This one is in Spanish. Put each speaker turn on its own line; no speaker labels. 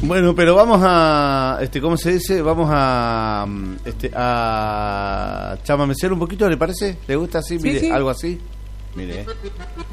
Bueno, pero vamos a, ¿cómo se dice? Vamos a chamamecear un poquito, ¿le parece? ¿Le gusta así?
Sí,
Mire,
sí.
algo así. Mire.